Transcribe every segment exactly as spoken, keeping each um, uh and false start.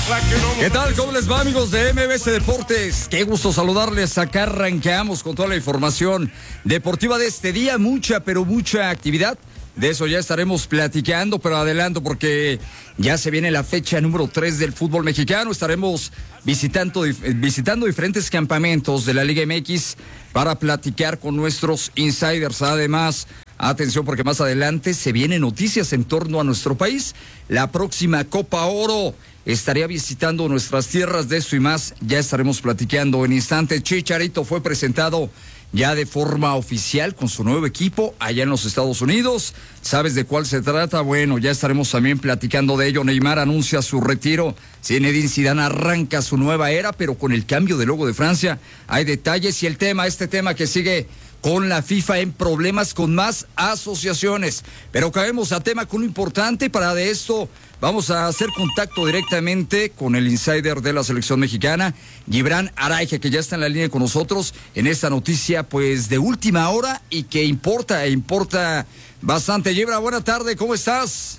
¿Qué tal? ¿Cómo les va, amigos de M B S Deportes? Qué gusto saludarles. Acá arranqueamos con toda la información deportiva de este día. Mucha, pero mucha actividad. De eso ya estaremos platicando, pero adelanto porque ya se viene la fecha número tres del fútbol mexicano. Estaremos visitando, visitando diferentes campamentos de la Liga M X para platicar con nuestros insiders. Además, atención porque más adelante se vienen noticias en torno a nuestro país. La próxima Copa Oro estaría visitando nuestras tierras. De esto y más ya estaremos platicando en instantes. Chicharito fue presentado ya de forma oficial con su nuevo equipo allá en los Estados Unidos. ¿Sabes de cuál se trata? Bueno, ya estaremos también platicando de ello. Neymar anuncia su retiro. Zinedine Zidane arranca su nueva era, pero con el cambio de logo de Francia hay detalles. Y el tema, este tema que sigue con la FIFA en problemas con más asociaciones. Pero caemos a tema con lo importante. Para de esto vamos a hacer contacto directamente con el insider de la selección mexicana, Gibran Araige, que ya está en la línea con nosotros en esta noticia pues de última hora y que importa, e importa bastante. Gibran, buena tarde, ¿cómo estás?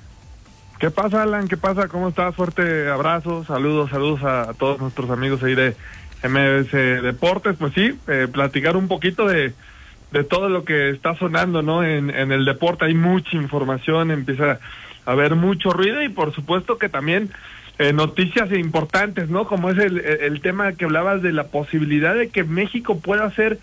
¿Qué pasa, Alan? ¿Qué pasa? ¿Cómo estás? Fuerte abrazo, saludos, saludos a, a todos nuestros amigos ahí de M B S Deportes. Pues sí, eh, platicar un poquito de, de todo lo que está sonando, ¿no? En, en el deporte hay mucha información, empieza a haber mucho ruido y por supuesto que también eh, noticias importantes, ¿no? Como es el, el tema que hablabas de la posibilidad de que México pueda ser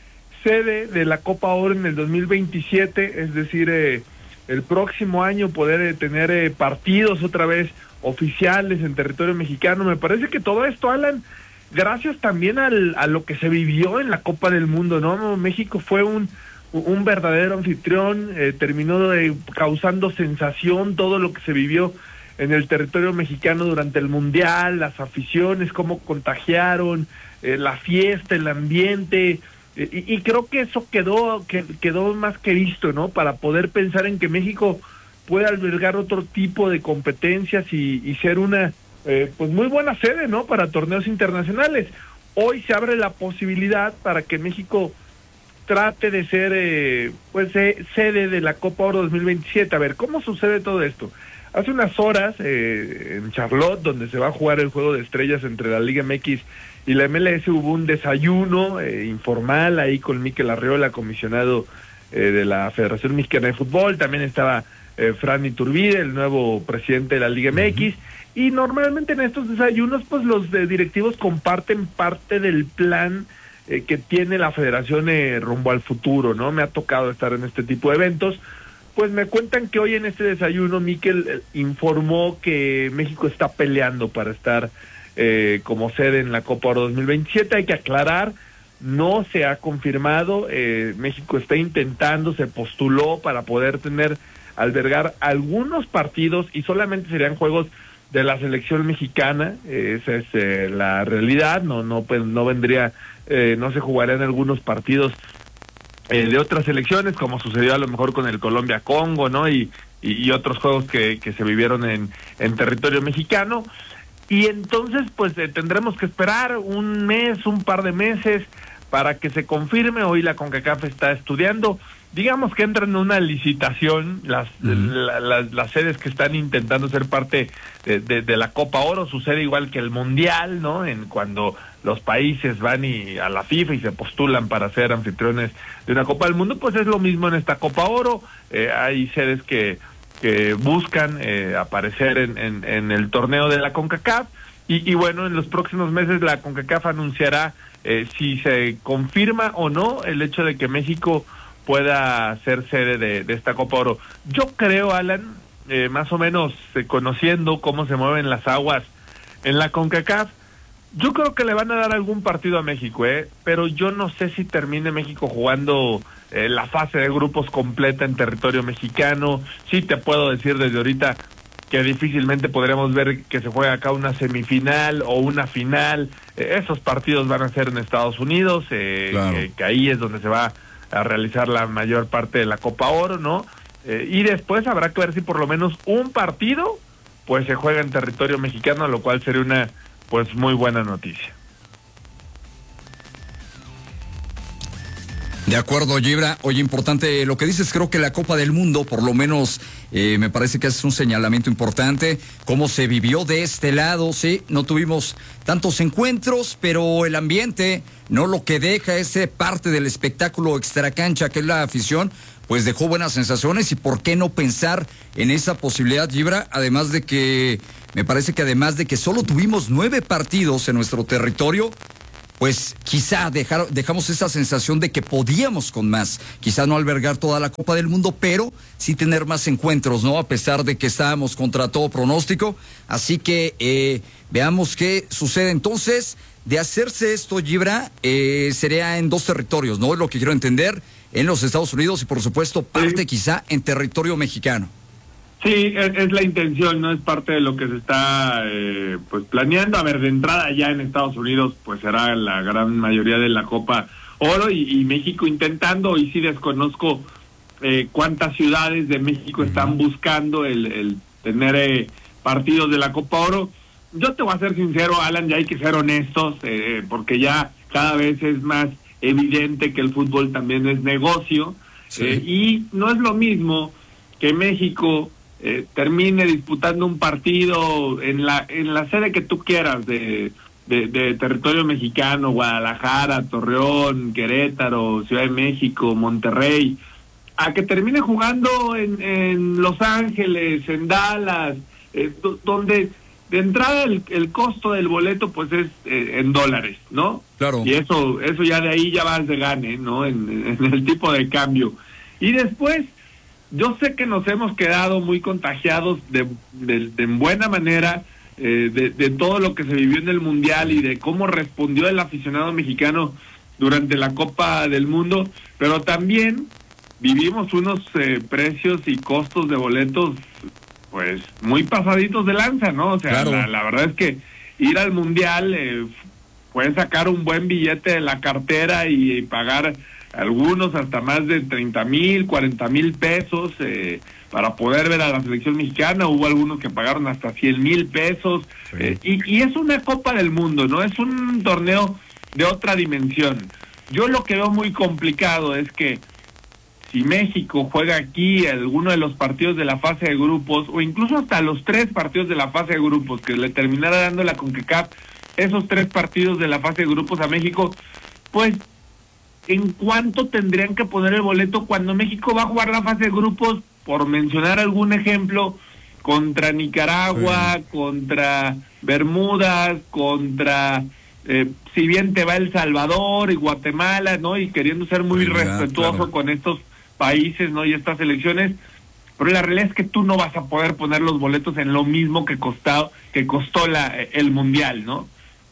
sede de la Copa Oro en el dos mil veintisiete, es decir, eh, el próximo año poder eh, tener eh, partidos otra vez oficiales en territorio mexicano. Me parece que todo esto, Alan, gracias también al, a lo que se vivió en la Copa del Mundo, ¿no? México fue un, un verdadero anfitrión, eh, terminó de, causando sensación todo lo que se vivió en el territorio mexicano durante el Mundial, las aficiones, cómo contagiaron, eh, la fiesta, el ambiente, eh, y, y creo que eso quedó, que, quedó más que visto, ¿no? Para poder pensar en que México puede albergar otro tipo de competencias y, y ser una Eh, pues muy buena sede, ¿no? Para torneos internacionales. Hoy se abre la posibilidad para que México trate de ser, eh, pues, eh, sede de la Copa Oro dos mil veintisiete. A ver, ¿cómo sucede todo esto? Hace unas horas, eh, en Charlotte, donde se va a jugar el Juego de Estrellas entre la Liga M X y la M L S, hubo un desayuno eh, informal ahí con Mikel Arriola, comisionado eh, de la Federación Mexicana de Fútbol. También estaba eh, Fran Iturbide, el nuevo presidente de la Liga M X. Uh-huh. Y normalmente en estos desayunos, pues los de directivos comparten parte del plan eh, que tiene la federación eh, rumbo al futuro, ¿no? Me ha tocado estar en este tipo de eventos. Pues me cuentan que hoy en este desayuno Mikel eh, informó que México está peleando para estar eh, como sede en la Copa Oro dos mil veintisiete. Hay que aclarar, no se ha confirmado. Eh, México está intentando, se postuló para poder tener, albergar algunos partidos y solamente serían juegos de la selección mexicana. Eh, esa es eh, la realidad. No, no, pues no vendría, eh, no se jugarían algunos partidos eh, de otras selecciones, como sucedió a lo mejor con el Colombia-Congo, ¿no? Y, y, y otros juegos que, que se vivieron en, en territorio mexicano. Y entonces, pues eh, tendremos que esperar un mes, un par de meses para que se confirme. Hoy la CONCACAF está estudiando. Digamos que entran en una licitación las, uh-huh. la, la, las sedes que están intentando ser parte de, de, de la Copa Oro. Sucede igual que el Mundial, ¿no? En cuando los países van y a la FIFA y se postulan para ser anfitriones de una Copa del Mundo, pues es lo mismo en esta Copa Oro. Eh, hay sedes que, que buscan eh, aparecer en, en, en el torneo de la CONCACAF y, y bueno, en los próximos meses la CONCACAF anunciará eh, si se confirma o no el hecho de que México pueda ser sede de, de esta Copa Oro. Yo creo, Alan, eh, más o menos eh, conociendo cómo se mueven las aguas en la CONCACAF, yo creo que le van a dar algún partido a México, eh, pero yo no sé si termine México jugando eh, la fase de grupos completa en territorio mexicano. Sí te puedo decir desde ahorita que difícilmente podremos ver que se juegue acá una semifinal o una final. Eh, esos partidos van a ser en Estados Unidos, eh, claro. que, que ahí es donde se va a realizar la mayor parte de la Copa Oro, ¿no? Eh, y después habrá que ver si por lo menos un partido pues se juega en territorio mexicano, lo cual sería una pues muy buena noticia. De acuerdo, Gibra. Oye, importante lo que dices. Creo que la Copa del Mundo, por lo menos, eh, me parece que es un señalamiento importante. Cómo se vivió de este lado, sí. No tuvimos tantos encuentros, pero el ambiente, no lo que deja ese parte del espectáculo extracancha, que es la afición, pues dejó buenas sensaciones. Y por qué no pensar en esa posibilidad, Gibra. Además de que, me parece que además de que solo tuvimos nueve partidos en nuestro territorio, pues quizá dejar, dejamos esa sensación de que podíamos con más, quizá no albergar toda la Copa del Mundo, pero sí tener más encuentros, ¿no? A pesar de que estábamos contra todo pronóstico. Así que eh, veamos qué sucede. Entonces, de hacerse esto, Gibra, eh, sería en dos territorios, ¿no? Es lo que quiero entender, en los Estados Unidos y por supuesto parte sí. quizá en territorio mexicano. Sí, es, es la intención, no es parte de lo que se está eh, pues planeando. A ver, de entrada ya en Estados Unidos pues será la gran mayoría de la Copa Oro y, y México intentando, y sí desconozco eh, cuántas ciudades de México están buscando el, el tener eh, partidos de la Copa Oro. Yo te voy a ser sincero, Alan, ya hay que ser honestos, eh, porque ya cada vez es más evidente que el fútbol también es negocio, sí. eh, y no es lo mismo que México Eh, termine disputando un partido en la en la sede que tú quieras de, de, de territorio mexicano, Guadalajara, Torreón, Querétaro, Ciudad de México, Monterrey, a que termine jugando en, en Los Ángeles, en Dallas, eh, donde de entrada el, el costo del boleto pues es eh, en dólares, ¿no? Claro. Y eso eso ya de ahí ya vas de gane, ¿no? En, en el tipo de cambio. Y después yo sé que nos hemos quedado muy contagiados de, de, de en buena manera eh, de, de todo lo que se vivió en el Mundial y de cómo respondió el aficionado mexicano durante la Copa del Mundo, pero también vivimos unos eh, precios y costos de boletos pues muy pasaditos de lanza, ¿no? O sea, claro. la, la verdad es que ir al Mundial eh, puedes sacar un buen billete de la cartera y, y pagar algunos hasta más de treinta mil, cuarenta mil pesos eh, para poder ver a la selección mexicana. Hubo algunos que pagaron hasta cien mil pesos. Sí. Eh, y, y es una Copa del Mundo, ¿no? Es un torneo de otra dimensión. Yo lo que veo muy complicado es que si México juega aquí alguno de los partidos de la fase de grupos, o incluso hasta los tres partidos de la fase de grupos, que le terminara dando la CONCACAF, esos tres partidos de la fase de grupos a México, pues ¿en cuánto tendrían que poner el boleto cuando México va a jugar la fase de grupos, por mencionar algún ejemplo, contra Nicaragua, sí. contra Bermudas, contra, eh, si bien te va El Salvador y Guatemala, ¿no? Y queriendo ser muy realidad, respetuoso claro. con estos países, ¿no? Y estas elecciones, pero la realidad es que tú no vas a poder poner los boletos en lo mismo que costó, que costó la, el Mundial, ¿no?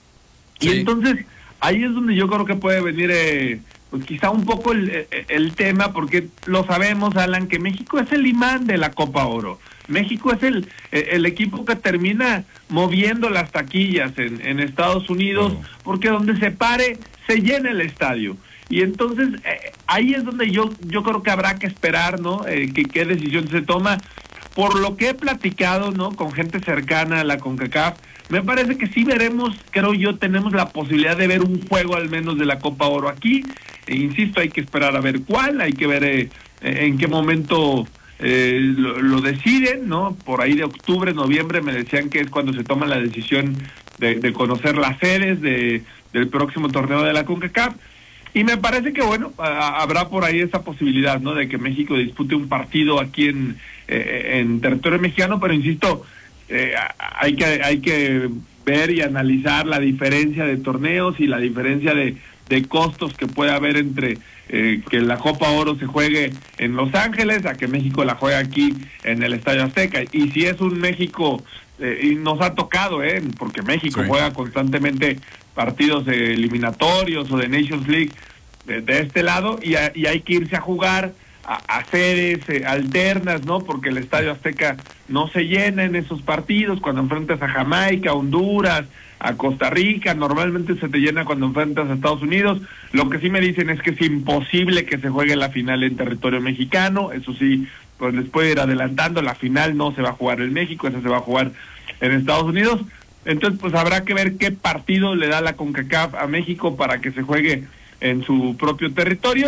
Sí. Y entonces, ahí es donde yo creo que puede venir... Eh, pues quizá un poco el, el tema, porque lo sabemos, Alan, que México es el imán de la Copa Oro. México es el el equipo que termina moviendo las taquillas en, en Estados Unidos, oh. porque donde se pare, se llena el estadio. Y entonces, eh, ahí es donde yo yo creo que habrá que esperar, ¿no? Eh, que qué decisión se toma. Por lo que he platicado, ¿no? Con gente cercana a la CONCACAF, me parece que sí veremos, creo yo, tenemos la posibilidad de ver un juego al menos de la Copa Oro aquí. E insisto, hay que esperar a ver cuál, hay que ver eh, en qué momento eh, lo, lo deciden, ¿no? Por ahí de octubre, noviembre me decían que es cuando se toma la decisión de, de conocer las sedes de, del próximo torneo de la CONCACAF. Y me parece que, bueno, a, habrá por ahí esa posibilidad, ¿no? De que México dispute un partido aquí en, eh, en territorio mexicano, pero insisto, eh, hay que hay que ver y analizar la diferencia de torneos y la diferencia de, de costos que puede haber entre eh, que la Copa Oro se juegue en Los Ángeles a que México la juegue aquí en el Estadio Azteca. Y si es un México, eh, y nos ha tocado, ¿eh? Porque México sí. juega constantemente partidos eh, eliminatorios o de Nations League de, de este lado, y, a, y hay que irse a jugar a, a sedes eh, alternas, ¿no? Porque el Estadio Azteca no se llena en esos partidos, cuando enfrentas a Jamaica, a Honduras, a Costa Rica, normalmente se te llena cuando enfrentas a Estados Unidos. Lo que sí me dicen es que es imposible que se juegue la final en territorio mexicano, eso sí, pues les puedo ir adelantando, la final no se va a jugar en México, esa se va a jugar en Estados Unidos. Entonces, pues habrá que ver qué partido le da la CONCACAF a México para que se juegue en su propio territorio.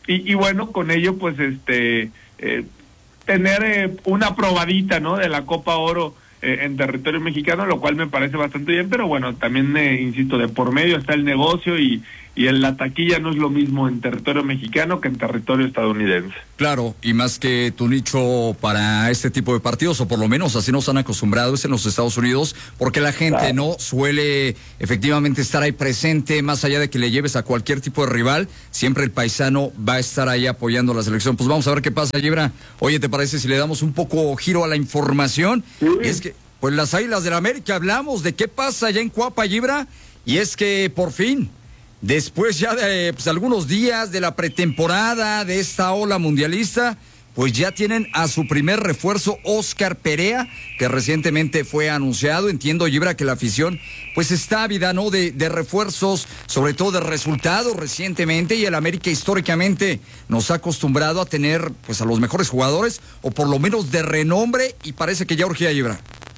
y, y bueno, con ello pues este eh, tener eh, una probadita, ¿no?, de la Copa Oro eh, en territorio mexicano, lo cual me parece bastante bien, pero bueno, también eh, insisto, de por medio está el negocio y, y en la taquilla no es lo mismo en territorio mexicano que en territorio estadounidense. Claro, y más que tu nicho para este tipo de partidos, o por lo menos así nos han acostumbrado, es en los Estados Unidos, porque la gente claro. no suele efectivamente estar ahí presente, más allá de que le lleves a cualquier tipo de rival, siempre el paisano va a estar ahí apoyando a la selección. Pues vamos a ver qué pasa, Gibra. Oye, ¿te parece si le damos un poco giro a la información? Sí. Y es que, pues las Águilas del América, hablamos de qué pasa allá en Cuapa, Gibra, y es que por fin, después ya de pues, algunos días de la pretemporada de esta ola mundialista, pues ya tienen a su primer refuerzo, Óscar Perea, que recientemente fue anunciado. Entiendo, Gibra, que la afición pues está ávida, ¿no?, de, de refuerzos, sobre todo de resultados recientemente, y el América históricamente nos ha acostumbrado a tener pues a los mejores jugadores, o por lo menos de renombre, y parece que ya urgía, Gibra.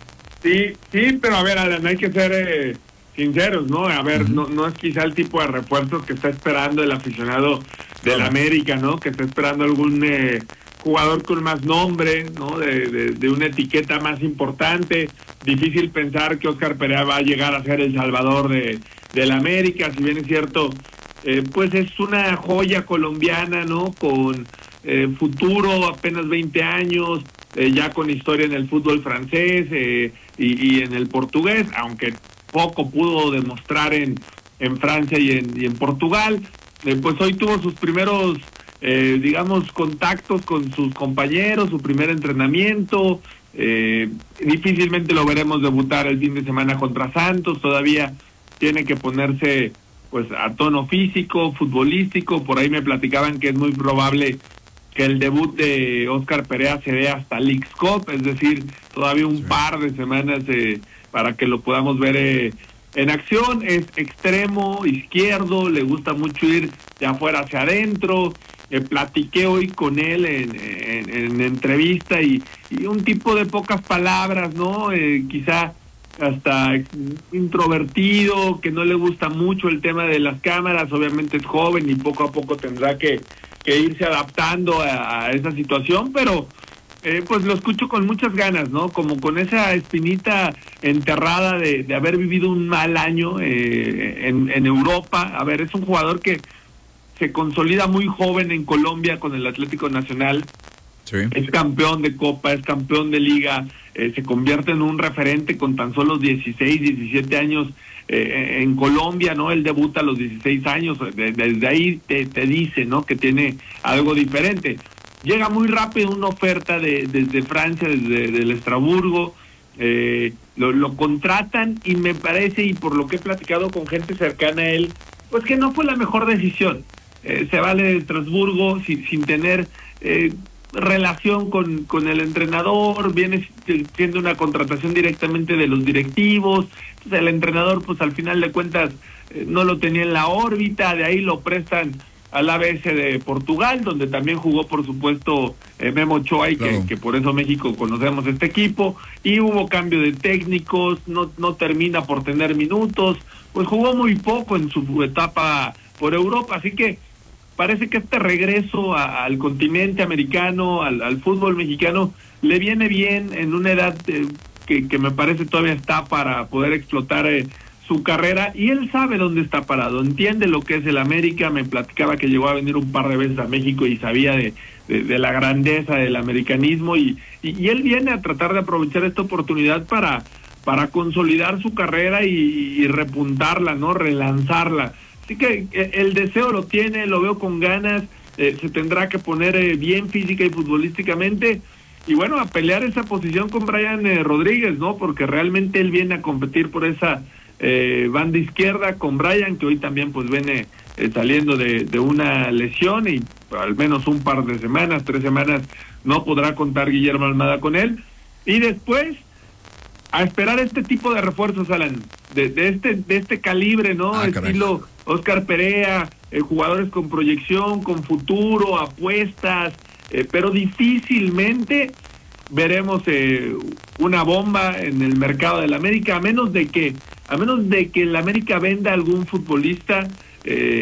Sí, sí, pero a ver, Alan, hay que ser eh, sinceros, ¿no? A ver, uh-huh. no, no es quizá el tipo de refuerzos que está esperando el aficionado del uh-huh. América, ¿no? Que está esperando algún eh, jugador con más nombre, ¿no? De, de, de una etiqueta más importante. Difícil pensar que Óscar Perea va a llegar a ser el salvador de del América, si bien es cierto, eh, pues es una joya colombiana, ¿no? Con eh, futuro, apenas veinte años, eh, ya con historia en el fútbol francés eh, y, y en el portugués, aunque poco pudo demostrar en, en Francia y en, y en Portugal. Eh, pues hoy tuvo sus primeros, eh, digamos, contactos con sus compañeros, su primer entrenamiento. Eh, difícilmente lo veremos debutar el fin de semana contra Santos, todavía tiene que ponerse pues a tono físico, futbolístico. Por ahí me platicaban que es muy probable que el debut de Óscar Perea se dé hasta Leagues Cup, es decir, todavía un sí. par de semanas eh, para que lo podamos ver eh, en acción. Es extremo izquierdo, le gusta mucho ir de afuera hacia adentro. Eh, platiqué hoy con él en, en, en entrevista y, y un tipo de pocas palabras, ¿no? Eh, quizá hasta introvertido, que no le gusta mucho el tema de las cámaras. Obviamente es joven y poco a poco tendrá que, que irse adaptando a, a esa situación, pero eh, pues lo escucho con muchas ganas, ¿no? Como con esa espinita enterrada de, de haber vivido un mal año eh, en, en Europa. A ver, es un jugador que se consolida muy joven en Colombia con el Atlético Nacional. Sí. Es campeón de Copa, es campeón de Liga, eh, se convierte en un referente con tan solo dieciséis, diecisiete años eh, en Colombia, ¿no? Él debuta a los dieciséis años, de, desde ahí te, te dice, ¿no?, que tiene algo diferente. Llega muy rápido una oferta de, desde Francia, desde del Estrasburgo, eh, lo, lo contratan y me parece, y por lo que he platicado con gente cercana a él, pues que no fue la mejor decisión. Eh, se vale de Estrasburgo sin, sin tener eh, relación con, con el entrenador, viene siendo una contratación directamente de los directivos. Entonces el entrenador pues al final de cuentas eh, no lo tenía en la órbita, de ahí lo prestan al A B S de Portugal, donde también jugó por supuesto eh, Memo Ochoa, y claro. que, que por eso México conocemos este equipo, y hubo cambio de técnicos, no, no termina por tener minutos, pues jugó muy poco en su etapa por Europa, así que parece que este regreso a, al continente americano, al, al fútbol mexicano, le viene bien en una edad eh, que, que me parece todavía está para poder explotar eh, su carrera, y él sabe dónde está parado, entiende lo que es el América. Me platicaba que llegó a venir un par de veces a México y sabía de, de, de la grandeza del americanismo, y, y, y él viene a tratar de aprovechar esta oportunidad para, para consolidar su carrera y, y repuntarla, ¿no?, relanzarla. Así que el deseo lo tiene, lo veo con ganas, eh, se tendrá que poner eh, bien física y futbolísticamente, y bueno, a pelear esa posición con Brian eh, Rodríguez, ¿no? Porque realmente él viene a competir por esa eh, banda izquierda con Brian, que hoy también pues viene eh, saliendo de, de una lesión, y al menos un par de semanas, tres semanas, no podrá contar Guillermo Almada con él. Y después a esperar este tipo de refuerzos, Alan, de, de este de este calibre, ¿no? Ah, estilo Óscar Perea, eh, jugadores con proyección, con futuro, apuestas, eh, pero difícilmente veremos eh, una bomba en el mercado del América, a menos de que a menos de que el América venda algún futbolista. Eh,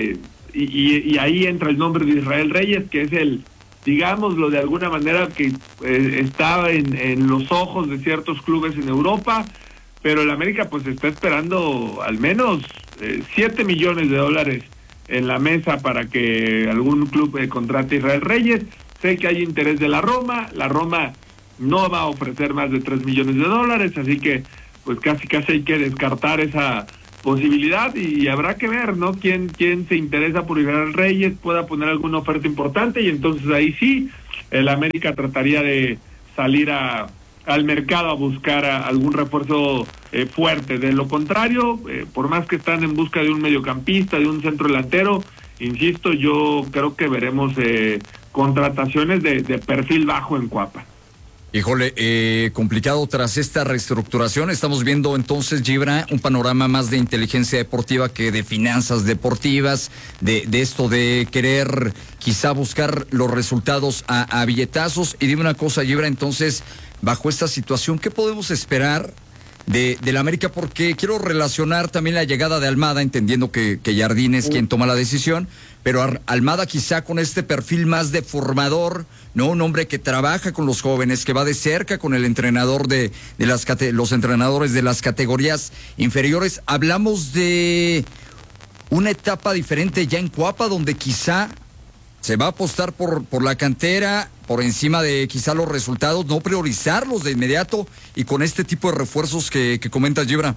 y, y, y ahí entra el nombre de Israel Reyes, que es el, digámoslo de alguna manera, que eh, está en, en los ojos de ciertos clubes en Europa, pero el América pues está esperando al menos eh, siete millones de dólares en la mesa para que algún club eh, contrate a Israel Reyes. Sé que hay interés de la Roma, la Roma no va a ofrecer más de tres millones de dólares, así que pues casi casi hay que descartar esa posibilidad y, y habrá que ver, ¿no? Quién, quién se interesa por Israel Reyes, pueda poner alguna oferta importante y entonces ahí sí, el América trataría de salir a al mercado a buscar a algún refuerzo eh, fuerte. De lo contrario, eh, por más que están en busca de un mediocampista, de un centro delantero, insisto, yo creo que veremos eh, contrataciones de, de perfil bajo en Cuapa. Híjole, eh, complicado tras esta reestructuración. Estamos viendo entonces, Gibra, un panorama más de inteligencia deportiva que de finanzas deportivas, de, de esto de querer quizá buscar los resultados a, a billetazos. Y dime una cosa, Gibra, entonces, bajo esta situación, ¿qué podemos esperar de, de la América? Porque quiero relacionar también la llegada de Almada, entendiendo que, que Jardín es quien toma la decisión, pero Almada quizá con este perfil más de formador, ¿no? Un hombre que trabaja con los jóvenes, que va de cerca con el entrenador de, de las los entrenadores de las categorías inferiores. Hablamos de una etapa diferente ya en Cuapa, donde quizá se va a apostar por, por la cantera, por encima de quizá los resultados, no priorizarlos de inmediato y con este tipo de refuerzos que, que comenta Gibra.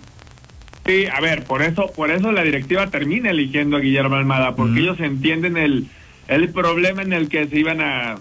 Sí, a ver, por eso por eso la directiva termina eligiendo a Guillermo Almada, porque mm. ellos entienden el, el problema en el que se iban a,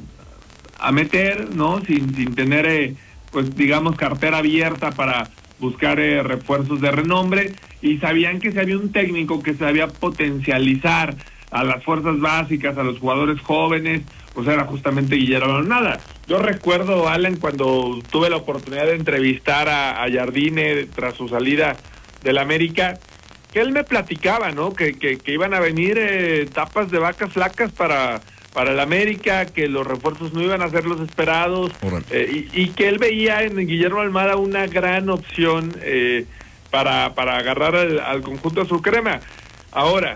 a meter, ¿no? Sin, sin tener, eh, pues digamos, cartera abierta para buscar eh, refuerzos de renombre, y sabían que si había un técnico que sabía potencializar a las fuerzas básicas, a los jugadores jóvenes, pues era justamente Guillermo Almada. Yo recuerdo, Alan, cuando tuve la oportunidad de entrevistar a, a Jardine tras su salida del América, que él me platicaba, ¿no? Que, que, que iban a venir eh, tapas de vacas flacas para, para el América, que los refuerzos no iban a ser los esperados, eh, y, y que él veía en Guillermo Almada una gran opción eh, para, para agarrar al, al conjunto azul crema. Ahora,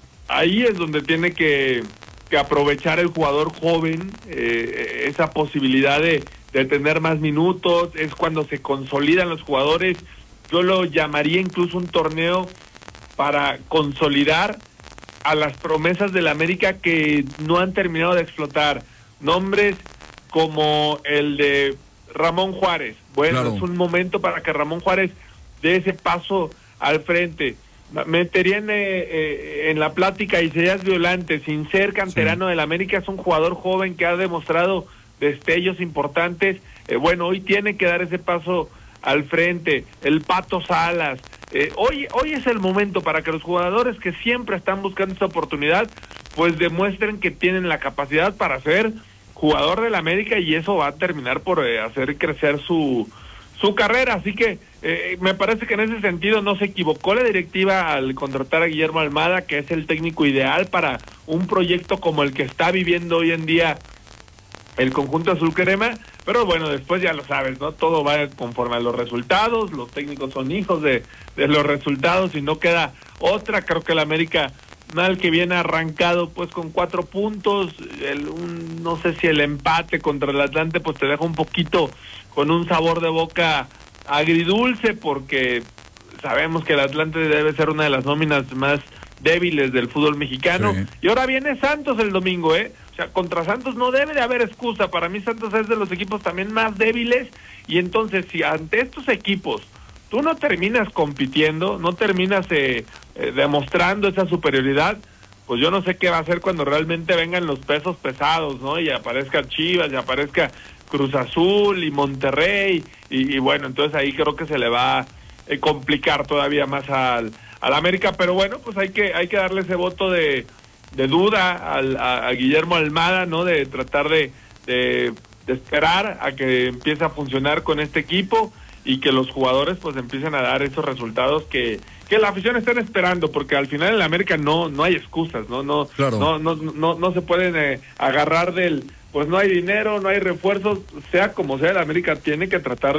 ahí es donde tiene que, que aprovechar el jugador joven, eh, esa posibilidad de, de tener más minutos, es cuando se consolidan los jugadores. Yo lo llamaría incluso un torneo para consolidar a las promesas del América que no han terminado de explotar. Nombres como el de Ramón Juárez. Bueno, claro, es un momento para que Ramón Juárez dé ese paso al frente. Metería en, eh, en la plática a Isaías Violante, sin ser canterano sí. del América, es un jugador joven que ha demostrado destellos importantes. Eh, bueno, hoy tiene que dar ese paso al frente. El Pato Salas. Eh, hoy, hoy es el momento para que los jugadores que siempre están buscando esta oportunidad, pues demuestren que tienen la capacidad para ser jugador del América, y eso va a terminar por eh, hacer crecer su su carrera. Así que eh, me parece que en ese sentido no se equivocó la directiva al contratar a Guillermo Almada, que es el técnico ideal para un proyecto como el que está viviendo hoy en día el conjunto azul crema. Pero bueno, después ya lo sabes, ¿no? Todo va conforme a los resultados, los técnicos son hijos de, de los resultados y no queda otra. Creo que el América, mal que viene arrancado pues con cuatro puntos, el, un, no sé si el empate contra el Atlante pues te deja un poquito con un sabor de boca agridulce, porque sabemos que el Atlante debe ser una de las nóminas más débiles del fútbol mexicano. Sí. Y ahora viene Santos el domingo, ¿eh? O sea, contra Santos no debe de haber excusa. Para mí Santos es de los equipos también más débiles, y entonces si ante estos equipos tú no terminas compitiendo, no terminas eh, eh, demostrando esa superioridad, pues yo no sé qué va a hacer cuando realmente vengan los pesos pesados, ¿no? Y aparezca Chivas, y aparezca Cruz Azul y Monterrey, y, y bueno, entonces ahí creo que se le va a eh, complicar todavía más al, al América. Pero bueno, pues hay que hay que darle ese voto de, de duda al, a, a Guillermo Almada, ¿no? De tratar de, de, de esperar a que empiece a funcionar con este equipo, y que los jugadores pues empiecen a dar esos resultados que, que la afición están esperando, porque al final en la América no no hay excusas, no no claro. no, no no no se pueden eh, agarrar del, pues no hay dinero, no hay refuerzos, sea como sea, la América tiene que tratar de,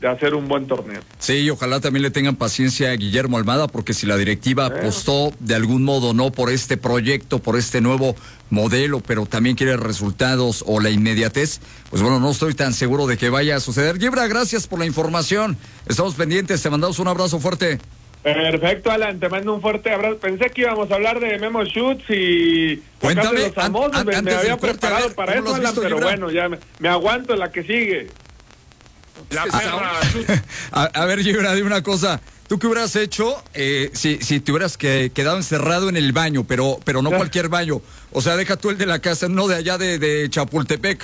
de hacer un buen torneo. Sí, ojalá también le tengan paciencia a Guillermo Almada, porque si la directiva eh. apostó de algún modo, no por este proyecto, por este nuevo modelo, pero también quiere resultados o la inmediatez, pues bueno, no estoy tan seguro de que vaya a suceder. Gibra, gracias por la información. Estamos pendientes, te mandamos un abrazo fuerte. Perfecto, Alan, te mando un fuerte abrazo. Pensé que íbamos a hablar de Memo Schutz y Cuéntame, los famosos. an, an, me, me había corte, preparado ver, para eso, Alan, visto, pero Gibra? bueno, ya me, me aguanto la que sigue. La perra. A, a ver, Gibra, dime una cosa. ¿Tú qué hubieras hecho eh, si, si te hubieras que, quedado encerrado en el baño, pero, pero no cualquier baño? O sea, deja tú el de la casa, no de allá de, de Chapultepec.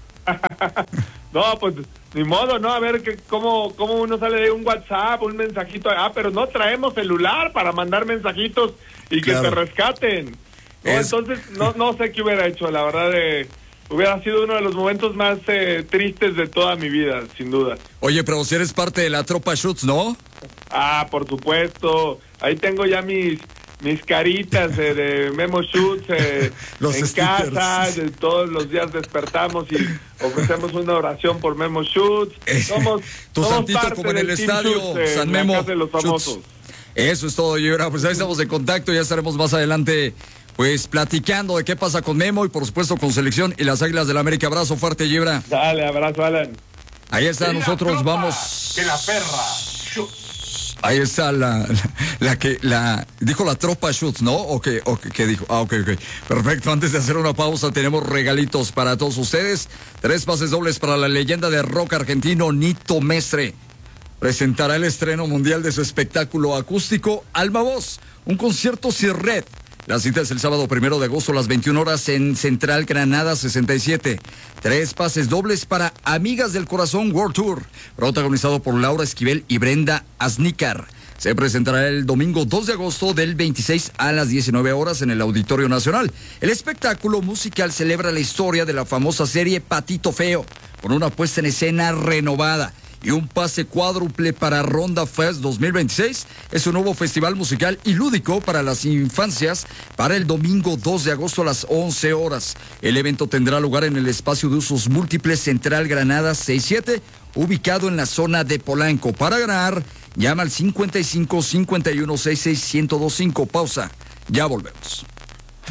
No, pues ni modo, ¿no? A ver que, cómo, cómo uno sale de un WhatsApp, un mensajito. Ah, pero no traemos celular para mandar mensajitos y que Claro. te rescaten. ¿No? Es... Entonces, no, no sé qué hubiera hecho, la verdad. Eh, hubiera sido uno de los momentos más eh, tristes de toda mi vida, sin duda. Oye, pero si eres parte de la tropa Schutz, ¿no? Ah, por supuesto. Ahí tengo ya mis mis caritas eh, de Memo Schutz eh, Los en stickers. casa. De, todos los días despertamos y ofrecemos una oración por Memo Schutz. Somos, tu somos santito parte como en el del Team estadio Schutz, eh, San la Memo casa de los famosos. Schutz. Eso es todo, Gibra. Pues ahí estamos en contacto, ya estaremos más adelante pues platicando de qué pasa con Memo y por supuesto con selección y las Águilas del la América. Abrazo fuerte, Gibra. Dale, abrazo, Alan. Ahí está, De nosotros la tropa, vamos. De la perra. Ahí está la, la, la que la dijo la tropa Schutz, ¿no? ¿O qué, o qué, qué dijo? Ah, ok, ok. Perfecto. Antes de hacer una pausa, tenemos regalitos para todos ustedes. Tres pases dobles para la leyenda de rock argentino, Nito Mestre. Presentará el estreno mundial de su espectáculo acústico Alma Voz, un concierto sin red. La cita es el sábado primero de agosto a las veintiuna horas en Central Granada sesenta y siete. Tres pases dobles para Amigas del Corazón World Tour, protagonizado por Laura Esquivel y Brenda Aznícar. Se presentará el domingo dos de agosto del veintiséis a las diecinueve horas en el Auditorio Nacional. El espectáculo musical celebra la historia de la famosa serie Patito Feo, con una puesta en escena renovada y un pase cuádruple para Ronda Fest dos mil veintiséis. Es un nuevo festival musical y lúdico para las infancias para el domingo dos de agosto a las once horas. El evento tendrá lugar en el espacio de usos múltiples Central Granada sesenta y siete, ubicado en la zona de Polanco. Para ganar, llama al cincuenta y cinco, cincuenta y uno, sesenta y seis, ciento veinticinco. Pausa. Ya volvemos.